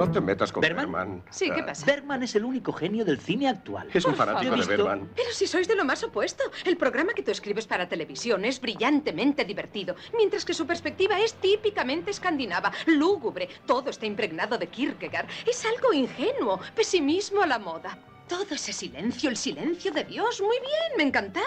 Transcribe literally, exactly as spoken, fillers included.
No te metas con ¿Bergman? Bergman. Sí, ¿qué Ah, pasa? Bergman es el único genio del cine actual. Es un Por fanático favor. de Bergman. Pero si sois de lo más opuesto. El programa que tú escribes para televisión es brillantemente divertido, mientras que su perspectiva es típicamente escandinava, lúgubre. Todo está impregnado de Kierkegaard. Es algo ingenuo, pesimismo a la moda. Todo ese silencio, el silencio de Dios. Muy bien, me encantaba.